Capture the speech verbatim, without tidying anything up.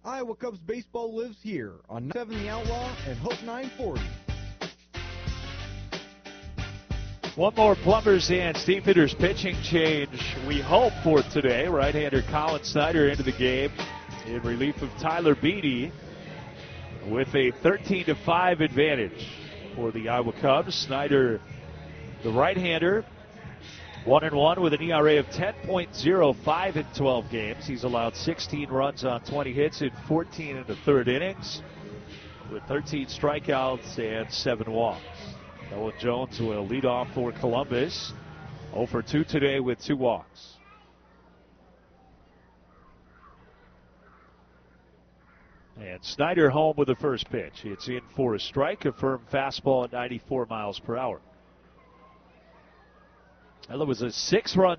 Iowa Cubs baseball lives here on seven The Outlaw and Hope nine forty. One more Plumbers and Steamfitters pitching change we hope for today. Right-hander Colin Snyder into the game in relief of Tyler Beatty with a thirteen to five advantage for the Iowa Cubs. Snyder, the right-hander, one and one with an E R A of ten point oh five in twelve games. He's allowed sixteen runs on twenty hits in fourteen and a third innings with thirteen strikeouts and seven walks. Noah Jones will lead off for Columbus. oh for two today with two walks. And Snyder home with the first pitch. It's in for a strike, a firm fastball at ninety-four miles per hour. Well, it was a six-run